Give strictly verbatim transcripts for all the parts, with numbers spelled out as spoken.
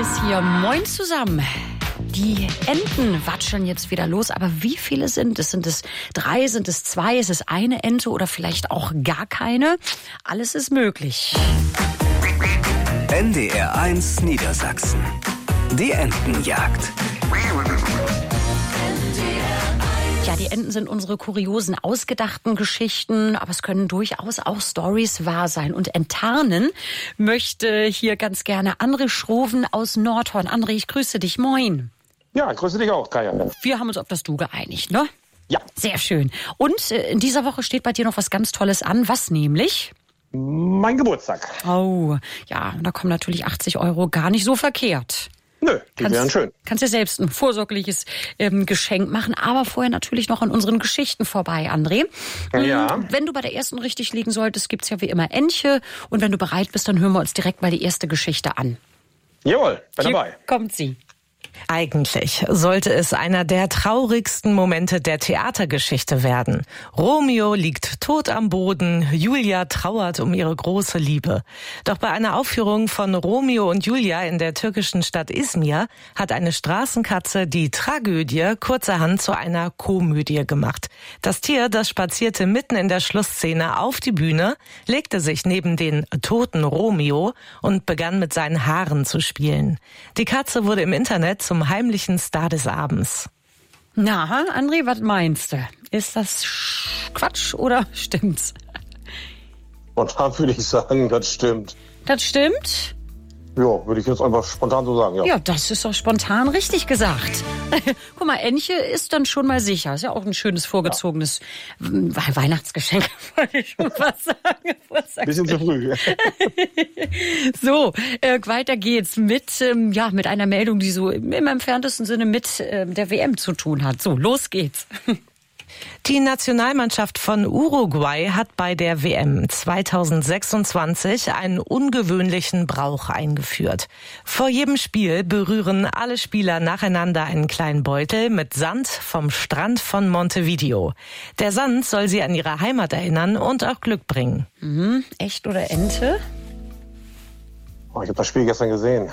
ist hier. Moin zusammen. Die Enten watscheln jetzt wieder los, aber wie viele sind es? Sind es drei, sind es zwei, ist es eine Ente oder vielleicht auch gar keine? Alles ist möglich. N D R eins Niedersachsen. Die Entenjagd. Ja, die Enten sind unsere kuriosen, ausgedachten Geschichten, aber es können durchaus auch Storys wahr sein. Und enttarnen möchte hier ganz gerne André Schroven aus Nordhorn. André, ich grüße dich. Moin. Ja, ich grüße dich auch, Kaya. Wir haben uns auf das Du geeinigt, ne? Ja. Sehr schön. Und äh, in dieser Woche steht bei dir noch was ganz Tolles an. Was nämlich? Mein Geburtstag. Oh, ja, da kommen natürlich achtzig Euro gar nicht so verkehrt. Nö, die Kannst, wären schön. Kannst dir selbst ein vorsorgliches ähm, Geschenk machen, aber vorher natürlich noch an unseren Geschichten vorbei, André. Ja. Wenn du bei der ersten richtig liegen solltest, gibt's ja wie immer Entche. Und wenn du bereit bist, dann hören wir uns direkt mal die erste Geschichte an. Jawohl, bin Hier dabei. kommt sie. Eigentlich sollte es einer der traurigsten Momente der Theatergeschichte werden. Romeo liegt tot am Boden, Julia trauert um ihre große Liebe. Doch bei einer Aufführung von Romeo und Julia in der türkischen Stadt Izmir hat eine Straßenkatze die Tragödie kurzerhand zu einer Komödie gemacht. Das Tier, das spazierte mitten in der Schlussszene auf die Bühne, legte sich neben den toten Romeo und begann mit seinen Haaren zu spielen. Die Katze wurde im Internet zum heimlichen Star des Abends. Na, André, was meinst du? Ist das Quatsch oder stimmt's? Spontan würde ich sagen, das stimmt. Das stimmt? Ja, würde ich jetzt einfach spontan so sagen, ja. Ja, das ist doch spontan richtig gesagt. Guck mal, Entche ist dann schon mal sicher. Ist ja auch ein schönes, vorgezogenes ja. Weihnachtsgeschenk, wollte ich schon fast sagen. Bisschen zu früh. So, äh, weiter geht's mit, ähm, ja, mit einer Meldung, die so im entferntesten Sinne mit äh, der W M zu tun hat. So, los geht's. Die Nationalmannschaft von Uruguay hat bei der W M zweitausendsechsundzwanzig einen ungewöhnlichen Brauch eingeführt. Vor jedem Spiel berühren alle Spieler nacheinander einen kleinen Beutel mit Sand vom Strand von Montevideo. Der Sand soll sie an ihre Heimat erinnern und auch Glück bringen. Mhm. Echt oder Ente? Oh, ich habe das Spiel gestern gesehen.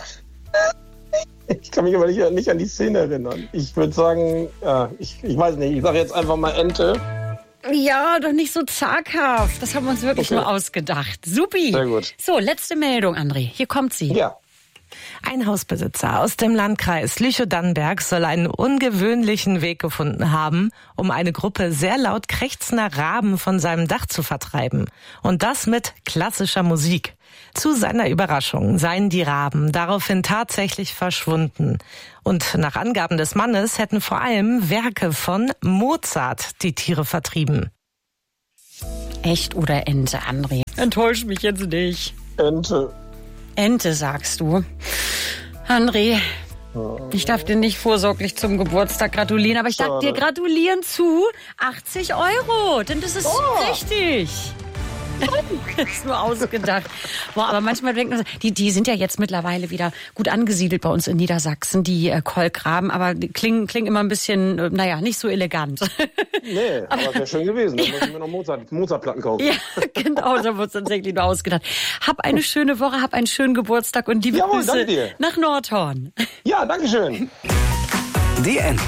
Ich kann mich aber nicht, nicht an die Szene erinnern. Ich würde sagen, ja, ich, ich weiß nicht, ich sage jetzt einfach mal Ente. Ja, doch nicht so zaghaft. Das haben wir uns wirklich Okay. nur ausgedacht. Supi. Sehr gut. So, letzte Meldung, André. Hier kommt sie. Ja. Ein Hausbesitzer aus dem Landkreis Lüchow-Dannenberg soll einen ungewöhnlichen Weg gefunden haben, um eine Gruppe sehr laut krächzender Raben von seinem Dach zu vertreiben. Und das mit klassischer Musik. Zu seiner Überraschung seien die Raben daraufhin tatsächlich verschwunden. Und nach Angaben des Mannes hätten vor allem Werke von Mozart die Tiere vertrieben. Echt oder Ente, André? Enttäusch mich jetzt nicht. Ente. Ente, sagst du. André, ich darf dir nicht vorsorglich zum Geburtstag gratulieren, aber ich darf dir gratulieren zu achtzig Euro, denn das ist Oh. richtig. Das ist nur ausgedacht. Boah, aber manchmal denkt man, die, die sind ja jetzt mittlerweile wieder gut angesiedelt bei uns in Niedersachsen, die äh, Kolkraben, aber die klingen, klingen immer ein bisschen, äh, naja, nicht so elegant. Nee, aber das wäre schön gewesen. Dann muss ich mir noch Mozart, Mozartplatten kaufen. Ja, genau, so wurde es tatsächlich nur ausgedacht. Hab eine schöne Woche, hab einen schönen Geburtstag und liebe Jawohl, Grüße danke dir. nach Nordhorn. Ja, danke schön. Die Enten.